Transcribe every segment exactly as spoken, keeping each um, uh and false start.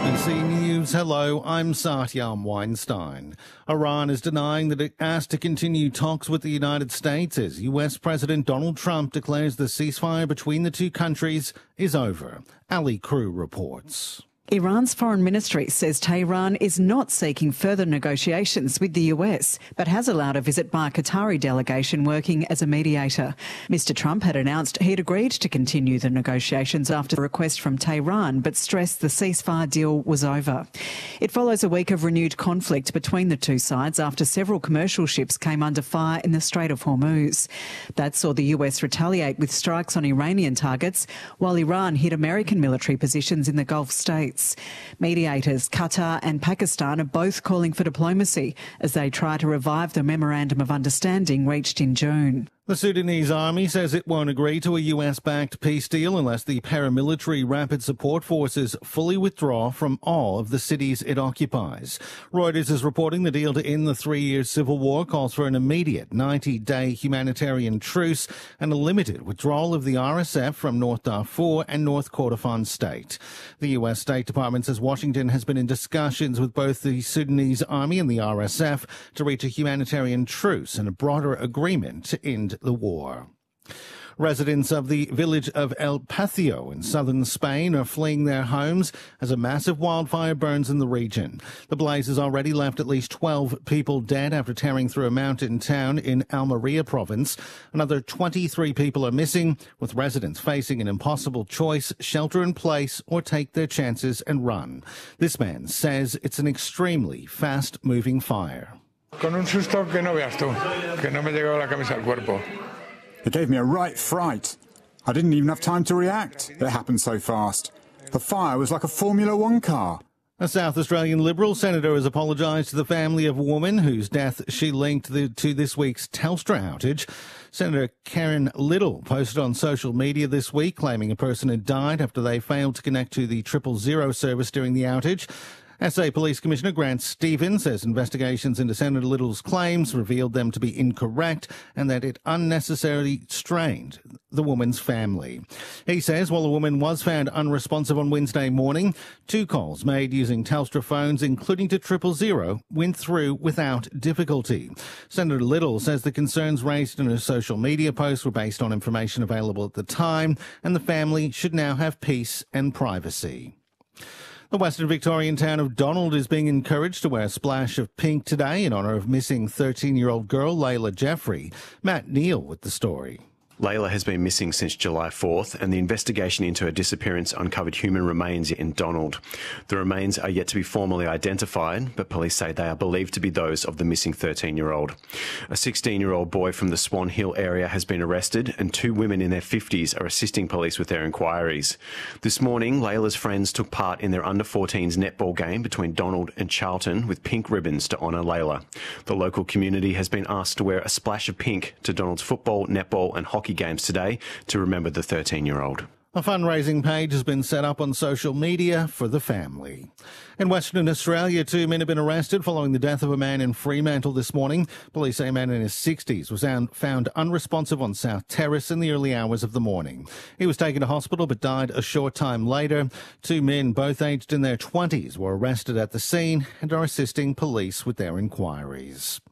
B C News, hello, I'm Satyam Weinstein. Iran is denying that it asked to continue talks with the United States as U S President Donald Trump declares the ceasefire between the two countries is over. Ali Crew reports. Iran's foreign ministry says Tehran is not seeking further negotiations with the U S, but has allowed a visit by a Qatari delegation working as a mediator. Mister Trump had announced he'd agreed to continue the negotiations after the request from Tehran, but stressed the ceasefire deal was over. It follows a week of renewed conflict between the two sides after several commercial ships came under fire in the Strait of Hormuz. That saw the U S retaliate with strikes on Iranian targets, while Iran hit American military positions in the Gulf states. Mediators Qatar and Pakistan are both calling for diplomacy as they try to revive the Memorandum of Understanding reached in June. The Sudanese army says it won't agree to a U S-backed peace deal unless the paramilitary rapid support forces fully withdraw from all of the cities it occupies. Reuters is reporting the deal to end the three-year civil war calls for an immediate ninety-day humanitarian truce and a limited withdrawal of the R S F from North Darfur and North Kordofan state. The U S State Department says Washington has been in discussions with both the Sudanese army and the R S F to reach a humanitarian truce and a broader agreement to end the war. Residents of the village of El Patio in southern Spain are fleeing their homes as a massive wildfire burns in the region. The blaze has already left at least twelve people dead after tearing through a mountain town in Almeria province. Another twenty-three people are missing, with residents facing an impossible choice: shelter in place or take their chances and run. This man says it's an extremely fast-moving fire. Con un susto que no veas tú, que no me llegaba la camisa al cuerpo. It gave me a right fright. I didn't even have time to react. It happened so fast. The fire was like a Formula One car. A South Australian Liberal senator has apologised to the family of a woman whose death she linked the, to this week's Telstra outage. Senator Karen Little posted on social media this week claiming a person had died after they failed to connect to the triple zero service during the outage. S A Police Commissioner Grant Stevens says investigations into Senator Little's claims revealed them to be incorrect and that it unnecessarily strained the woman's family. He says while the woman was found unresponsive on Wednesday morning, two calls made using Telstra phones, including to triple zero, went through without difficulty. Senator Little says the concerns raised in her social media post were based on information available at the time, and the family should now have peace and privacy. The Western Victorian town of Donald is being encouraged to wear a splash of pink today in honour of missing thirteen-year-old girl Layla Jeffrey. Matt Neal with the story. Layla has been missing since July fourth, and the investigation into her disappearance uncovered human remains in Donald. The remains are yet to be formally identified, but police say they are believed to be those of the missing thirteen-year-old. A sixteen-year-old boy from the Swan Hill area has been arrested, and two women in their fifties are assisting police with their inquiries. This morning, Layla's friends took part in their under fourteens netball game between Donald and Charlton with pink ribbons to honour Layla. The local community has been asked to wear a splash of pink to Donald's football, netball and hockey games today to remember the thirteen-year-old. A fundraising page has been set up on social media for the family. In Western Australia, two men have been arrested following the death of a man in Fremantle this morning. Police say a man in his sixties was found unresponsive on South Terrace in the early hours of the morning. He was taken to hospital but died a short time later. Two men, both aged in their twenties, were arrested at the scene and are assisting police with their inquiries.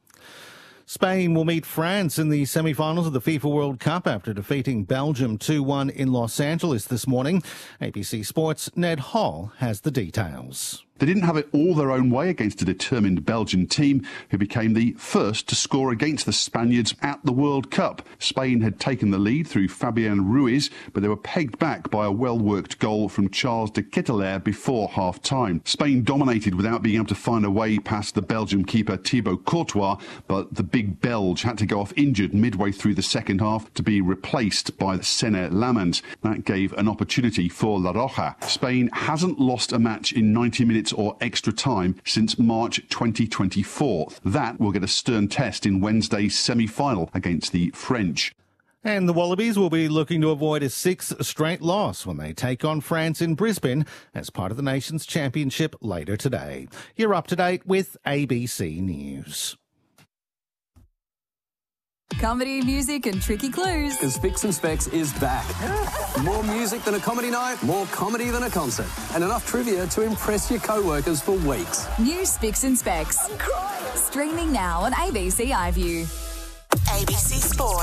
Spain will meet France in the semi-finals of the FIFA World Cup after defeating Belgium two one in Los Angeles this morning. A B C Sports' Ned Hall has the details. They didn't have it all their own way against a determined Belgian team who became the first to score against the Spaniards at the World Cup. Spain had taken the lead through Fabian Ruiz, but they were pegged back by a well-worked goal from Charles de Ketelaere before half-time. Spain dominated without being able to find a way past the Belgium keeper Thibaut Courtois, but the big Belge had to go off injured midway through the second half to be replaced by Sene Lammens. That gave an opportunity for La Roja. Spain hasn't lost a match in ninety minutes or extra time since March twenty twenty-four. That will get a stern test in Wednesday's semi-final against the French. And the Wallabies will be looking to avoid a sixth straight loss when they take on France in Brisbane as part of the Nations Championship later today. You're up to date with A B C News. Comedy, music and tricky clues. Because Spicks and Specs is back. More music than a comedy night, more comedy than a concert. And enough trivia to impress your co-workers for weeks. New Spicks and Specs. I'm crying. Streaming now on A B C iView. A B C Sport.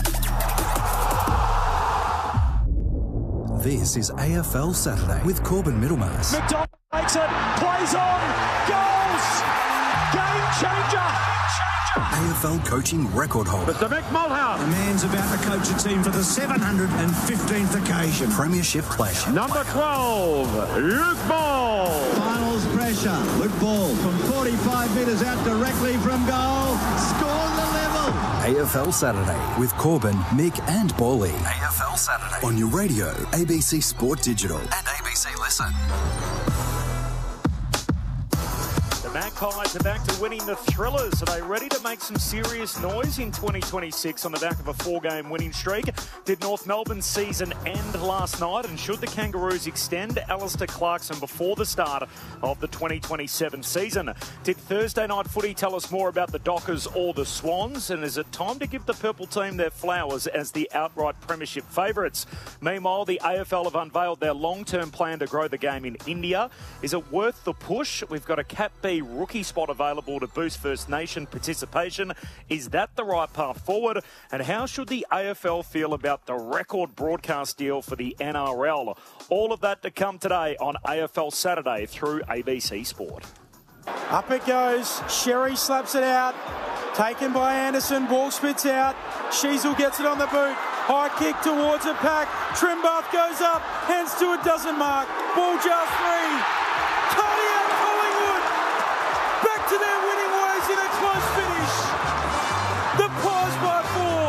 This is A F L Saturday with Corbin Middlemass. McDonald makes it, plays on, goals! Game changer! A F L coaching record holder. Mister Mick Malthouse. The man's about to coach a team for the seven hundred fifteenth occasion. Premiership player. Number twelve, Luke Ball. Finals pressure. Luke Ball from forty-five metres out directly from goal. Scores the level. A F L Saturday with Corbin, Mick and Bally. A F L Saturday. On your radio, A B C Sport Digital and A B C Listen. Magpies are back to winning the Thrillers. Are they ready to make some serious noise in twenty twenty-six on the back of a four-game winning streak? Did North Melbourne's season end last night? And should the Kangaroos extend Alistair Clarkson before the start of the twenty twenty-seven season? Did Thursday night footy tell us more about the Dockers or the Swans? And is it time to give the purple team their flowers as the outright premiership favourites? Meanwhile, the A F L have unveiled their long-term plan to grow the game in India. Is it worth the push? We've got a Cat B rookie spot available to boost First Nation participation. Is that the right path forward? And how should the A F L feel about the record broadcast deal for the N R L? All of that to come today on A F L Saturday through A B C Sport. Up it goes. Sherry slaps it out. Taken by Anderson. Ball spits out. Sheasel gets it on the boot. High kick towards a pack. Trimbath goes up. Hands to it, doesn't mark. Ball just free. Tony out Collingwood. Back to their winning ways in a close finish. The Pies by four.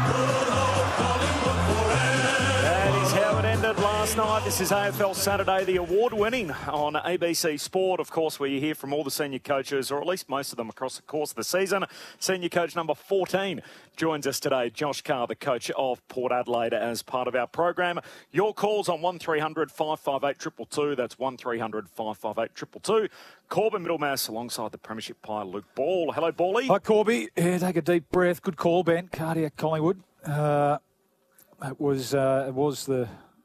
That is how it ended last night. This is A F L Saturday, the award-winning on A B C Sport, of course, where you hear from all the senior coaches, or at least most of them across the course of the season. Senior coach number fourteen joins us today, Josh Carr, the coach of Port Adelaide, as part of our program. Your calls on one three hundred five five eight two two two. That's one three hundred five five eight two two two. Corbin Middlemass alongside the Premiership Pie, Luke Ball. Hello, Bally. Hi, Corby. Yeah, take a deep breath. Good call, Ben. Cardiac Collingwood. Uh, it was uh, it was the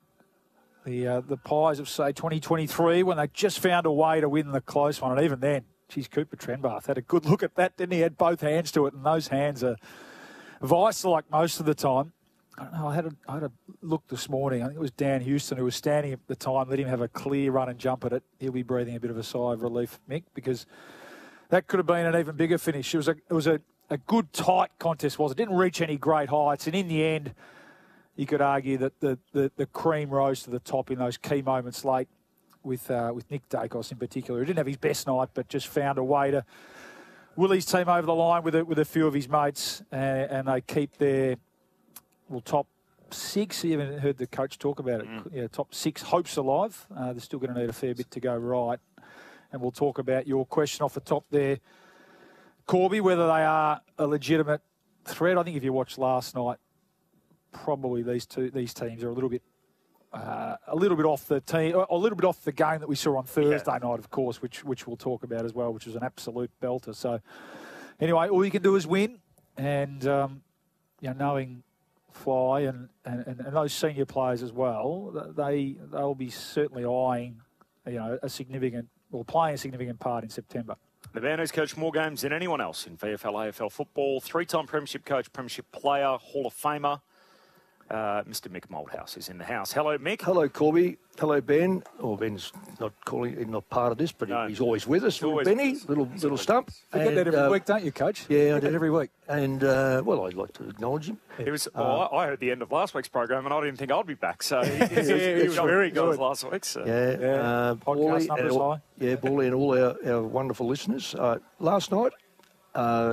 the uh, the Pies of, say, twenty twenty-three when they just found a way to win the close one. And even then, geez, Cooper Trenbath had a good look at that, didn't he? He had both hands to it, and those hands are vice-like most of the time. I don't know, I had, a, I had a look this morning. I think it was Dan Houston who was standing at the time. Let him have a clear run and jump at it. He'll be breathing a bit of a sigh of relief, Mick, because that could have been an even bigger finish. It was a, it was a, a good, tight contest, was it? Didn't reach any great heights. And in the end, you could argue that the, the, the cream rose to the top in those key moments late with uh, with Nick Dacos in particular. He didn't have his best night, but just found a way to will his team over the line with a, with a few of his mates, and, and they keep their well top six. You even heard the coach talk about it. Mm. Yeah, top six hopes alive. Uh, they're still going to need a fair bit to go right, and we'll talk about your question off the top there, Corby, whether they are a legitimate threat. I think if you watched last night, probably these two these teams are a little bit uh, a little bit off the team, a little bit off the game that we saw on Thursday yeah. night, of course, which which we'll talk about as well, which was an absolute belter. So anyway, all you can do is win, and um, you know, knowing Fly and, and, and those senior players as well, they they'll be certainly eyeing, you know, a significant or playing a significant part in September. The man who's coached more games than anyone else in V F L, A F L football, three-time premiership coach, premiership player, Hall of Famer. Uh, Mister Mick Malthouse is in the house. Hello, Mick. Hello, Corby. Hello, Ben. Well, Ben's not calling, not part of this, but no. he's always with us. Little Benny, little little always stump. You get that every uh, week, don't you, Coach? Yeah, I do every week. And uh, well, I'd like to acknowledge him. He was. Well, uh, I heard the end of last week's program, and I didn't think I'd be back. So he, he, he, he, he was very good last week. So. Yeah, yeah. Uh, podcast numbers all, high. Yeah, Bally and all our, our wonderful listeners. Uh, last night. Uh,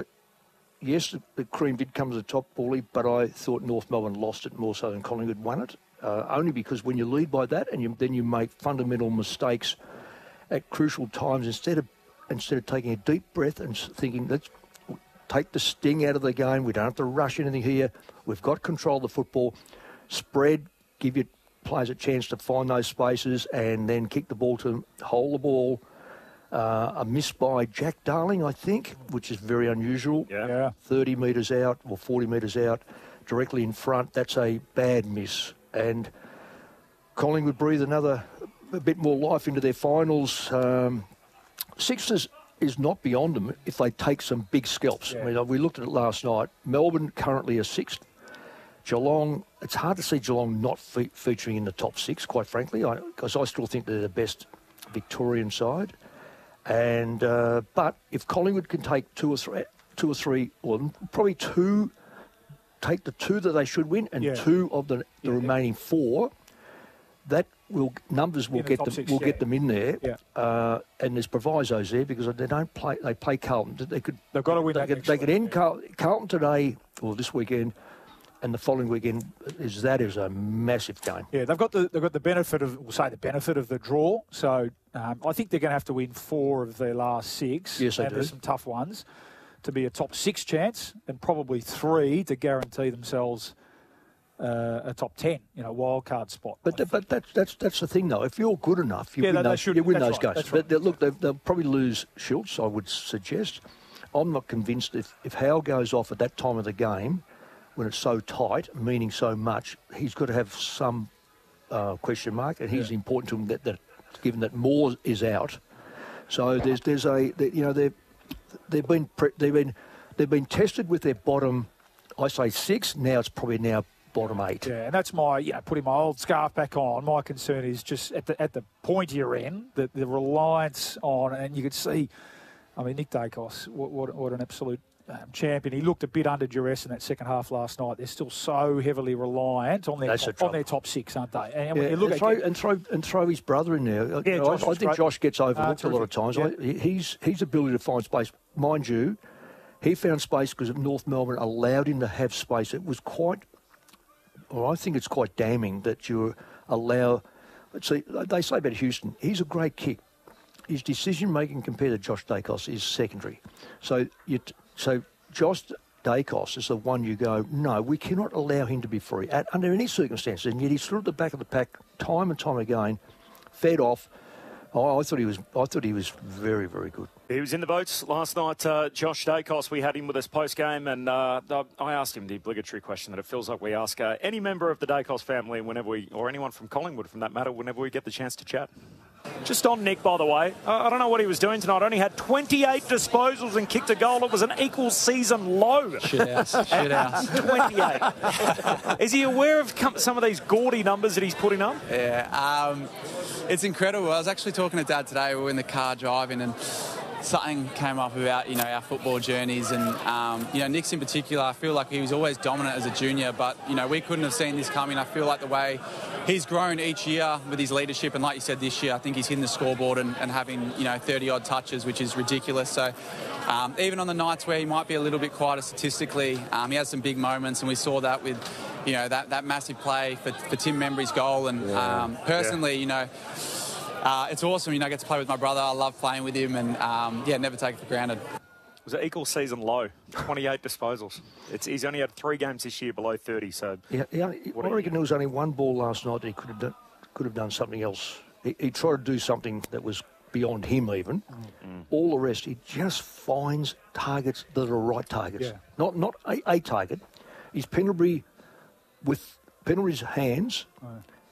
Yes, the cream did come to the top, Bally, but I thought North Melbourne lost it more so than Collingwood won it. Uh, only because when you lead by that and you, then you make fundamental mistakes at crucial times, instead of instead of taking a deep breath and thinking, let's take the sting out of the game, we don't have to rush anything here, we've got control of the football, spread, give your players a chance to find those spaces and then kick the ball to hold the ball. Uh, a miss by Jack Darling, I think, which is very unusual. Yeah. yeah. thirty metres out or forty metres out, directly in front. That's a bad miss. And Collingwood breathe another a bit more life into their finals. Um, Sixers is not beyond them if they take some big scalps. Yeah. I mean, we looked at it last night. Melbourne currently a sixth. Geelong, it's hard to see Geelong not fe- featuring in the top six, quite frankly, because I, I still think they're the best Victorian side. And uh, but if Collingwood can take two or three, two or three, or probably two, take the two that they should win, and yeah. two of the, the yeah, remaining yeah. four, that will numbers will get them six, will yeah. get them in there. Yeah. Uh, and there's provisos there because they don't play. They play Carlton. They could. They've got to win. They, could, they could end Carl, Carlton today or this weekend. And the following weekend is that is a massive game. Yeah, they've got the they've got the benefit of we'll say the benefit of the draw. So um, I think they're going to have to win four of their last six. Yes, they and do. There's some tough ones to be a top six chance, and probably three to guarantee themselves uh, a top ten, you know, wild card spot. But the, but that's that's that's the thing though. If you're good enough, you yeah, win they, those, they should, you win those right, games. Right. But look, they'll, they'll probably lose Schultz, I would suggest. I'm not convinced if if Howe goes off at that time of the game, when it's so tight, meaning so much, he's got to have some uh, question mark, and he's yeah. important to him that, that given that Moore is out. So there's there's a they, you know they've they've been pre- they've been they've been tested with their bottom, I say six. Now it's probably now bottom eight. Yeah, and that's my you know putting my old scarf back on. My concern is just at the at the pointier end, the the reliance on, and you could see, I mean Nick Dacos, what what, what an absolute. Um, champion. He looked a bit under duress in that second half last night. They're still so heavily reliant on their top, on their top six, aren't they? And, yeah, when you look and, at throw, and throw and throw his brother in there. Yeah, you know, Josh I, I think great. Josh gets overlooked uh, a lot of times. Yeah. I, he's his ability to find space, mind you, he found space because North Melbourne allowed him to have space. It was quite, or I think it's quite damning that you allow. See, they say about Houston, he's a great kick. His decision making compared to Josh Dacos is secondary. So you so. Josh Dacos is the one you go, no, we cannot allow him to be free at under any circumstances. And yet he stood at the back of the pack time and time again, fed off. Oh, I thought he was. I thought he was very, very good. He was in the boats last night, uh, Josh Dacos. We had him with us post-game, and uh, I asked him the obligatory question that it feels like we ask uh, any member of the Dacos family whenever we, or anyone from Collingwood, from that matter, whenever we get the chance to chat. Just on Nick, by the way, I don't know what he was doing tonight. Only had twenty-eight disposals and kicked a goal. It was an equal season low. Shit house. Shit house. twenty-eight. Is he aware of some of these gaudy numbers that he's putting up? Yeah, um, it's incredible. I was actually talking to Dad today. We were in the car driving, and something came up about, you know, our football journeys, and, um, you know, Nick's in particular, I feel like he was always dominant as a junior, but, you know, we couldn't have seen this coming. I feel like the way he's grown each year with his leadership, and like you said, this year, I think he's hitting the scoreboard and, and having, you know, thirty-odd touches, which is ridiculous. So um, even on the nights where he might be a little bit quieter statistically, um, he has some big moments, and we saw that with, you know, that, that massive play for, for Tim Membry's goal. And yeah. um, personally, yeah. you know, Uh, it's awesome, you know, I get to play with my brother. I love playing with him, and, um, yeah, never take it for granted. It was an equal season low, twenty-eight disposals. It's, he's only had three games this year below thirty, so... Yeah, yeah, I reckon there was only one ball last night that he could have done, could have done something else. He, he tried to do something that was beyond him even. Mm. All the rest, he just finds targets that are right targets. Yeah. Not not a, a target. He's Pendlebury with Pendlebury's hands, oh.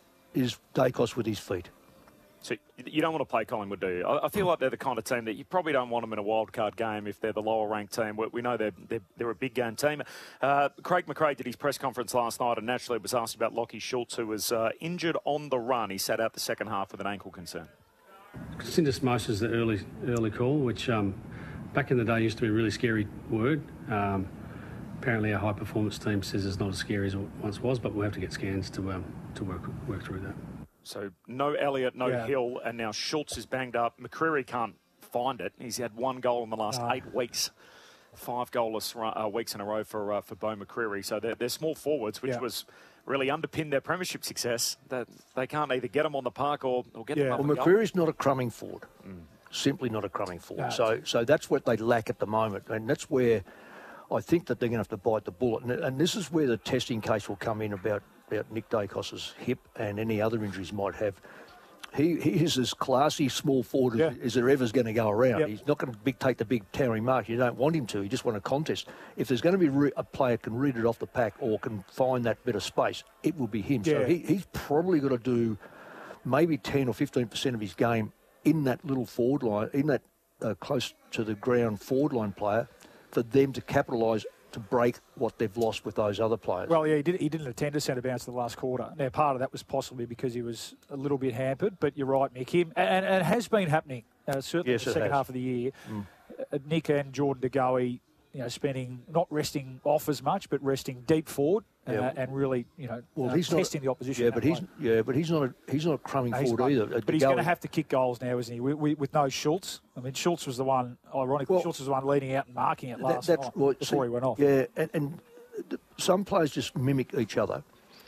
is Dacos with his feet. So you don't want to play Collingwood, do you? I feel like they're the kind of team that you probably don't want them in a wildcard game if they're the lower-ranked team. We know they're, they're, they're a big-game team. Uh, Craig McRae did his press conference last night, and naturally was asked about Lachie Schultz, who was uh, injured on the run. He sat out the second half with an ankle concern. Syndesmosis is the early, early call, which um, back in the day used to be a really scary word. Um, apparently our high-performance team says it's not as scary as it once was, but we'll have to get scans to, um, to work, work through that. So no Elliott, no yeah. Hill, and now Schultz is banged up. McCreery can't find it. He's had one goal in the last no. eight weeks. Five goalless uh, weeks in a row for uh, for Bo McCreery. So they're, they're small forwards, which yeah. was really underpinned their premiership success. That they can't either get them on the park or, or get yeah. them up Well, and McCreery's not a crumbing forward. Mm. Simply not a crumbing forward. No. So so that's what they lack at the moment. And that's where I think that they're going to have to bite the bullet. And, and this is where the testing case will come in about, about Nick Dacos's hip and any other injuries he might have. he, he is as classy small forward yeah. as, as there ever's going to go around. Yep. He's not going to big, take the big towering mark. You don't want him to. You just want a contest. If there's going to be re- a player can read it off the pack or can find that bit of space, it will be him. Yeah. So he, he's probably got to do maybe ten or fifteen percent of his game in that little forward line, in that uh, close to the ground forward line player, for them to capitalise to break what they've lost with those other players. Well, yeah, he, did, he didn't attend a centre bounce in the last quarter. Now, part of that was possibly because he was a little bit hampered, but you're right, Mick. Him, and, and it has been happening, uh, certainly yes, in the second has. half of the year. Mm. Uh, Nick and Jordan De Goey, you know, spending, not resting off as much, but resting deep forward uh, yeah. and really, you know, well, uh, he's testing not, the opposition. Yeah, but he's way. yeah, but he's not a, he's not a crumbing No, forward not, either. But he's going to have to kick goals now, isn't he? We, we, with no Schultz. I mean, Schultz was the one. Ironically, well, Schultz was the one leading out and marking it last that, night well, before see, he went off. Yeah, and, and some players just mimic each other.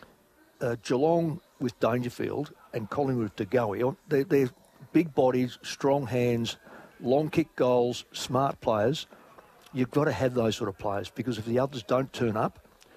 Uh, Geelong with Dangerfield and Collingwood with De Goey, they're, they're big bodies, strong hands, long kick goals, smart players. You've got to have those sort of players because if the others don't turn up,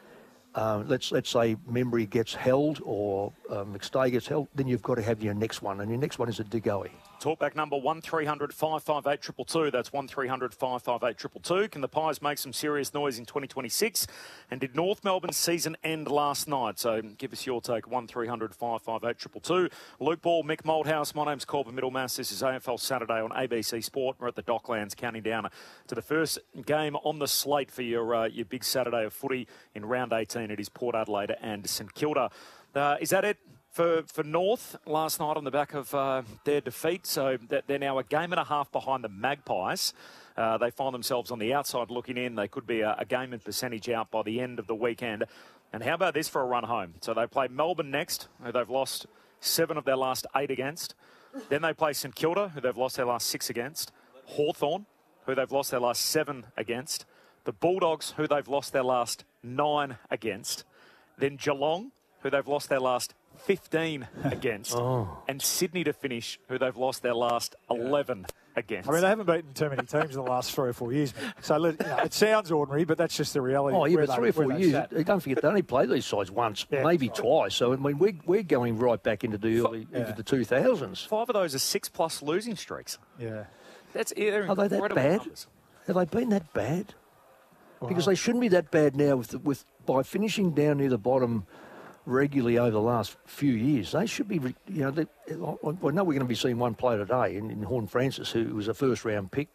uh, let's let's say Membry gets held or uh, McStay gets held, then you've got to have your next one, and your next one is a De Goey. Talkback number one three hundred five five eight two two two. That's one three hundred five five eight two two two. Can the Pies make some serious noise in twenty twenty-six? And did North Melbourne's season end last night? So give us your take, one three hundred five five eight two two two. Luke Ball, Mick Moldhouse. My name's Corbin Middlemass. This is A F L Saturday on A B C Sport. We're at the Docklands counting down to the first game on the slate for your, uh, your big Saturday of footy in round eighteen. It is Port Adelaide and St Kilda. Uh, is that it? For, for North last night on the back of uh, their defeat, so that they're now a game and a half behind the Magpies. Uh, they find themselves on the outside looking in. They could be a, a game and percentage out by the end of the weekend. And how about this for a run home? So they play Melbourne next, who they've lost seven of their last eight against. Then they play St Kilda, who they've lost their last six against. Hawthorn, who they've lost their last seven against. The Bulldogs, who they've lost their last nine against. Then Geelong, who they've lost their last fifteen against, oh. and Sydney to finish, who they've lost their last eleven against. I mean, they haven't beaten too many teams in the last three or four years, man. So you know, it sounds ordinary, but that's just the reality. Oh, yeah, but they, three or four years, sat. don't forget, they only played these sides once, yeah, maybe right. twice. So, I mean, we're, we're going right back into the early, yeah. into the two thousands. Five of those are six-plus losing streaks. Yeah. That's Are they that bad? Numbers. Have they been that bad? Wow. Because they shouldn't be that bad now with, with by finishing down near the bottom regularly over the last few years. They should be, you know, they, I know we're going to be seeing one player today in, in Horn Francis, who was a first-round pick.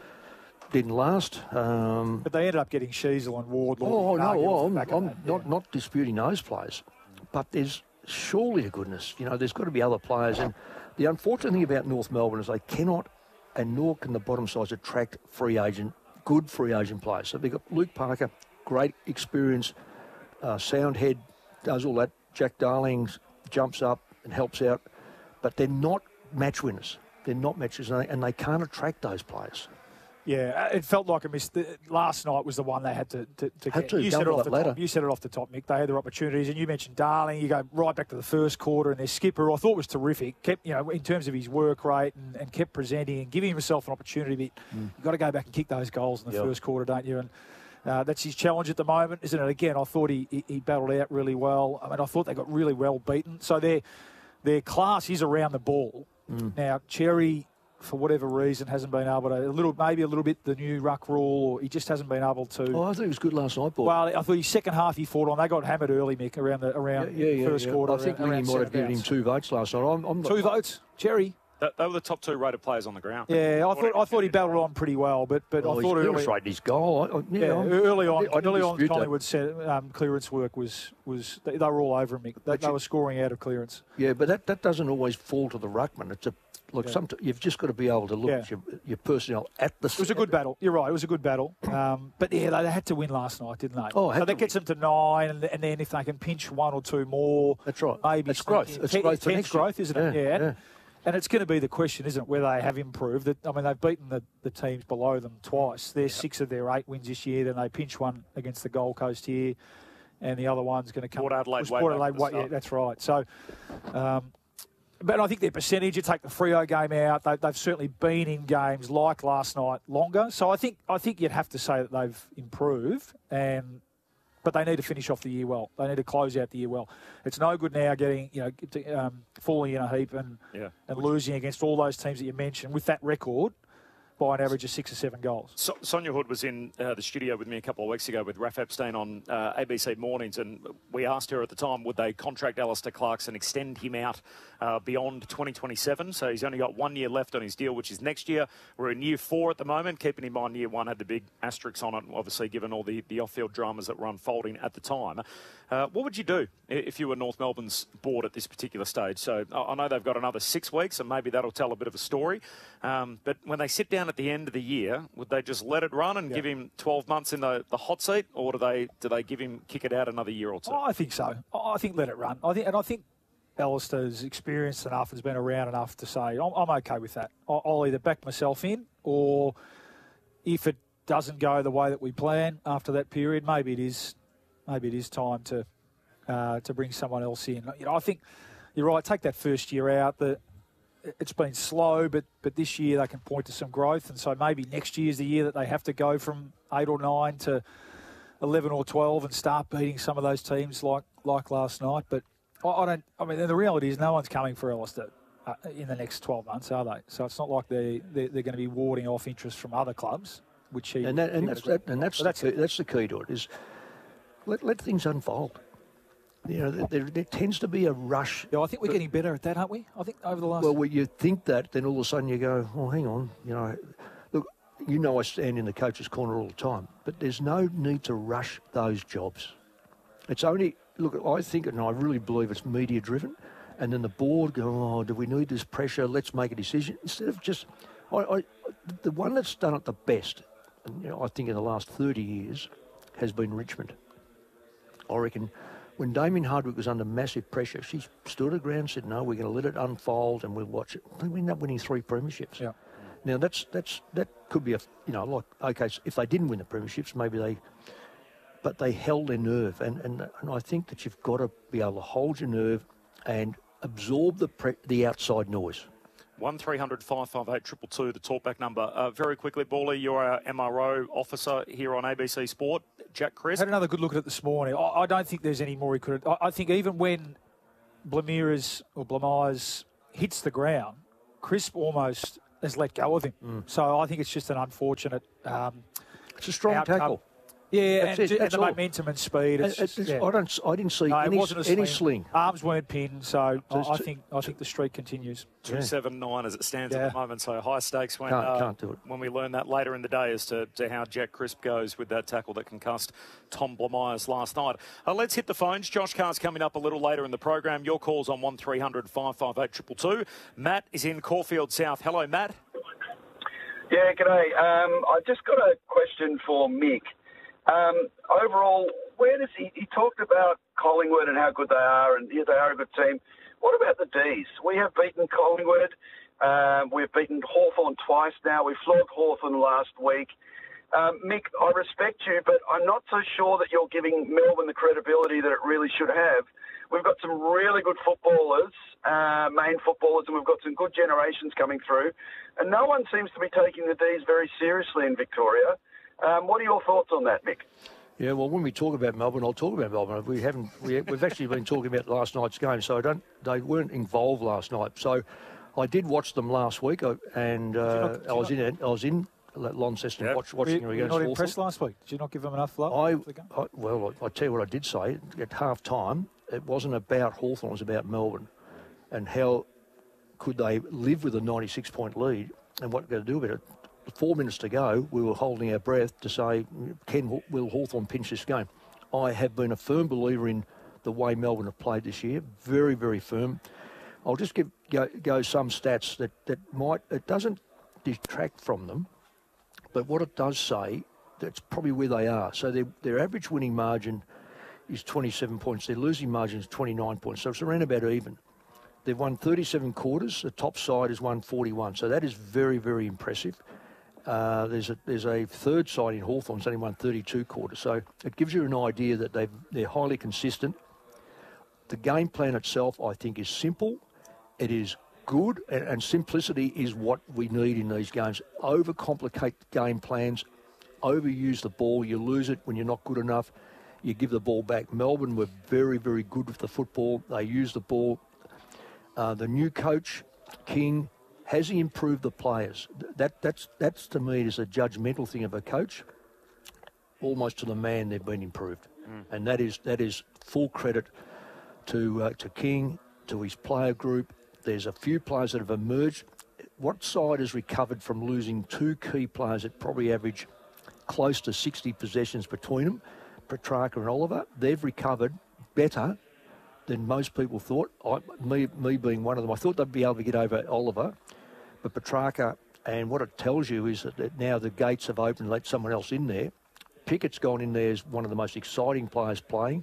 Didn't last. Um, but they ended up getting Sheasel and Wardlaw. Oh, no, well, I'm, I'm I'm not, yeah. not disputing those players. But there's surely to goodness, you know, there's got to be other players. And the unfortunate thing about North Melbourne is they cannot, and nor can the bottom sides, attract free agent, good free agent players. So they've got Luke Parker, great experience, uh, sound head, does all that. Jack Darling jumps up and helps out. But they're not match winners. They're not match winners, and they, and they can't attract those players. Yeah, it felt like a miss. Last night was the one they had to, to, to had get. To, you said it off the ladder. top. You said it off the top, Mick. They had their opportunities, and you mentioned Darling. You go right back to the first quarter, and their skipper, I thought, was terrific. Kept, you know, in terms of his work rate, and, and kept presenting and giving himself an opportunity. But mm. you've got to go back and kick those goals in the yep. first quarter, don't you? And uh, that's his challenge at the moment, isn't it? Again, I thought he, he he battled out really well. I mean, I thought they got really well beaten. So their their class is around the ball. Mm. Now, Cherry, for whatever reason, hasn't been able to, a little, maybe a little bit the new ruck rule, or he just hasn't been able to. Oh, I thought he was good last night, Bob. Well, I thought his second half he fought on. They got hammered early, Mick, around the around yeah, yeah, first yeah. quarter. I think around, Lingy around might have given him two votes last night. I'm, I'm two not, votes, Cherry. They, they were the top two rated players on the ground. Yeah, I thought I thought he battled on pretty well, but but well, I thought he's early, illustrated his goal. I, I, yeah, yeah, early on, I early on, Collingwood Collingwood said um, clearance work was was they, they were all over him. Mick. They, they you, were scoring out of clearance. Yeah, but that, that doesn't always fall to the ruckman. It's a Look, yeah. some you've just got to be able to look yeah. at your, your personnel at the... It was a good battle. You're right. It was a good battle. Um, but, yeah, they, they had to win last night, didn't they? Oh, so that gets them to nine, and, and then if they can pinch one or two more... That's right. Maybe it's growth. It's ten, growth for next growth, isn't it? Yeah, yeah. yeah. And it's going to be the question, isn't it, whether they have improved. I mean, they've beaten the, the teams below them twice. They're six of their eight wins this year. Then they pinch one against the Gold Coast here, and the other one's going to come... Port Adelaide. Port Adelaide, way, yeah, that's right. So... Um, But I think their percentage, you take the Freo game out, they, they've certainly been in games like last night longer. So I think I think you'd have to say that they've improved. And but they need to finish off the year well. They need to close out the year well. It's no good now getting, you know, to, um, falling in a heap and yeah. and losing against all those teams that you mentioned with that record by an average of six or seven goals. So, Sonia Hood was in uh, the studio with me a couple of weeks ago with Raf Epstein on uh, A B C Mornings, and we asked her at the time, would they contract Alistair Clarkson, extend him out uh, beyond twenty twenty-seven? So he's only got one year left on his deal, which is next year. We're in year four at the moment. Keeping in mind year one had the big asterisks on it, obviously, given all the, the off-field dramas that were unfolding at the time. Uh, what would you do if you were North Melbourne's board at this particular stage? So I know they've got another six weeks, and maybe that'll tell a bit of a story. Um, but when they sit down at the end of the year, would they just let it run and yeah. give him twelve months in the, the hot seat, or do they do they give him kick it out another year or two? Oh, I think so. I think let it run. I think, and I think Alistair's experienced enough, has been around enough to say I'm, I'm okay with that. I'll, I'll either back myself in, or if it doesn't go the way that we plan after that period, maybe it is maybe it is time to uh, to bring someone else in. You know, I think you're right. Take that first year out. The It's been slow, but but this year they can point to some growth, and so maybe next year's the year that they have to go from eight or nine to eleven or twelve and start beating some of those teams like like last night. But I, I don't. I mean, the reality is no one's coming for Alistair uh, in the next twelve months, are they? So it's not like they they're, they're going to be warding off interest from other clubs, which he and, that, and that's that, and that's so the that's, key, that's the key to it is let let things unfold. You know, there, there tends to be a rush. Yeah, I think we're getting better at that, aren't we? I think over the last... Well, when you think that, then all of a sudden you go, well, hang on, you know, look, you know I stand in the coach's corner all the time, but there's no need to rush those jobs. It's only, look, I think, and I really believe it's media-driven, and then the board go, oh, do we need this pressure? Let's make a decision. Instead of just, I, I, the one that's done it the best, and, you know, I think in the last thirty years, has been Richmond. I reckon... When Damien Hardwick was under massive pressure, she stood her ground and said, no, we're going to let it unfold and we'll watch it. I think we ended up winning three premierships. Yeah. Now, that's that's that could be a, you know, like, okay, so if they didn't win the premierships, maybe they, but they held their nerve. And, and, and I think that you've got to be able to hold your nerve and absorb the pre, the outside noise. one three hundred five five eight two two two, the talkback number. Uh, very quickly, Bally, you're our M R O officer here on A B C Sport. Jack Crisp. Had another good look at it this morning. I, I don't think there's any more he could have. I, I think even when Blamires or Blamires hits the ground, Crisp almost has let go of him. Mm. So I think it's just an unfortunate um, It's a strong outcome. tackle. Yeah, That's and, it, and the all. momentum and speed. It's It's, just, it's, yeah. I don't. I didn't see No, any, it wasn't a sling. any sling. Arms weren't pinned, so, So I, it's I t- think I think the streak continues. two seven nine as it stands Yeah. at the moment, so high stakes when Can't- uh, can't do it. when we learn that later in the day as to, to how Jack Crisp goes with that tackle that concussed Tom Blamires last night. Uh, let's hit the phones. Josh Carr's coming up a little later in the program. Your calls on one three hundred five five eight two two two. Matt is in Caulfield South. Hello, Matt. Yeah, g'day. Um, I just got a question for Mick. Um, overall, where does he, he talked about Collingwood and how good they are, and yeah, they are a good team. What about the D's? We have beaten Collingwood. Um, we've beaten Hawthorn twice now. We flogged Hawthorn last week. Um, Mick, I respect you, but I'm not so sure that you're giving Melbourne the credibility that it really should have. We've got some really good footballers, uh, main footballers, and we've got some good generations coming through. And no one seems to be taking the D's very seriously in Victoria. Um, what are your thoughts on that, Mick? Yeah, well, when we talk about Melbourne, I'll talk about Melbourne. We haven't. We, we've actually been talking about last night's game, so I don't. They weren't involved last night. So I did watch them last week, and uh, not, I was in. I was in Launceston Yep. watch, watching Were them you against not impressed Hawthorn. last week? Did you not give them enough love? I, for the game? I well, I, I tell you what I did say at half time. It wasn't about Hawthorn; it was about Melbourne, and how could they live with a ninety-six point lead, and what they're going to do about it. Four minutes to go, we were holding our breath to say, can will Hawthorn pinch this game? I have been a firm believer in the way Melbourne have played this year. Very, very firm. I'll just give go, go some stats that, that might, it doesn't detract from them, but what it does say, that's probably where they are. So their, their average winning margin is twenty-seven points. Their losing margin is twenty-nine points. So it's around about even. They've won thirty-seven quarters. The top side has won forty-one. So that is very, very impressive. Uh, there's a there's a third side in Hawthorn's only won thirty-two quarters, so it gives you an idea that they they're highly consistent. The game plan itself, I think, is simple. It is good, and, and simplicity is what we need in these games. Overcomplicate game plans, overuse the ball, you lose it when you're not good enough. you give the ball back. Melbourne were very, very good with the football. They used the ball. Uh, the new coach, King, has he improved the players? That that's that's to me is a judgmental thing of a coach. Almost to the man, they've been improved, mm. and that is that is full credit to uh, to King, to his player group. There's a few players that have emerged. What side has recovered from losing two key players that probably average close to sixty possessions between them, Petrarca and Oliver? They've recovered better than most people thought. I, me, me being one of them, I thought they'd be able to get over Oliver, but Petrarca. And what it tells you is that, that now the gates have opened, let someone else in there. Pickett's gone in there as one of the most exciting players playing,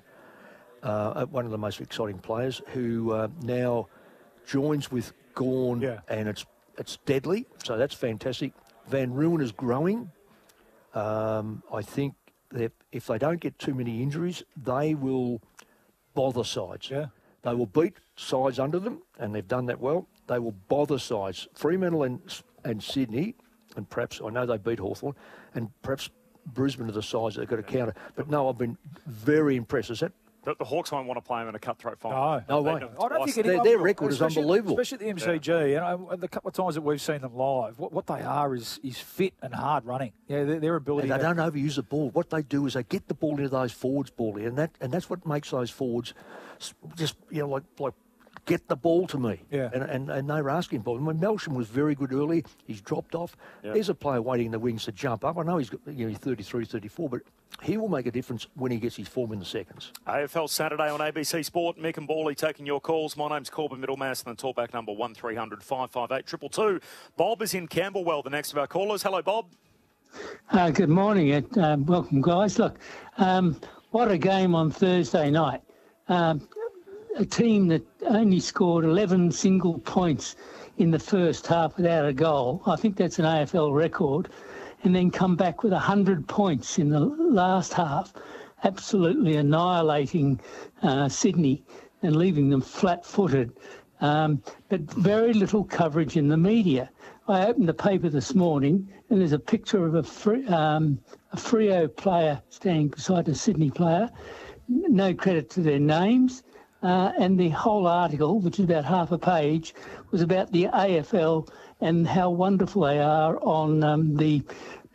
uh, one of the most exciting players who uh, now joins with Gawn, yeah. and it's it's deadly. So that's fantastic. Van Ruin is growing. Um, I think that if they don't get too many injuries, they will bother sides. Yeah. They will beat sides under them, and they've done that well. They will bother sides. Fremantle and, and Sydney, and perhaps, I know they beat Hawthorn, and perhaps Brisbane are the sides that they've got to counter. But no, I've been very impressed. Is that The, the Hawks won't want to play him in a cutthroat final. No, no way. I don't think their, anyone their will, record is unbelievable. Especially at the M C G. Yeah. You know, the couple of times that we've seen them live, what, what they are is is fit and hard running. Yeah, their, their ability. And they to... don't overuse the ball. What they do is they get the ball into those forwards' ball, and that and that's what makes those forwards just you know like like get the ball to me. Yeah. And and, and they were asking ball. When Melsham was very good early, he's dropped off. Yeah. There's a player waiting in the wings to jump up. I know he's got you know thirty-three, thirty-four, but he will make a difference when he gets his form in the seconds. A F L Saturday on A B C Sport. Mick and Bawley taking your calls. My name's Corbin Middlemass, and the talkback number one three hundred five five eight two two two. Bob is in Camberwell, the next of our callers. Hello, Bob. Uh, good morning. And, um, welcome, guys. Look, um, what a game on Thursday night. Um, a team that only scored eleven single points in the first half without a goal. I think that's an A F L record. And then come back with one hundred points in the last half, absolutely annihilating uh, Sydney and leaving them flat-footed. Um, but very little coverage in the media. I opened the paper this morning and there's a picture of a, free, um, a Freo player standing beside a Sydney player. No credit to their names. Uh, and the whole article, which is about half a page, was about the A F L and how wonderful they are on um, the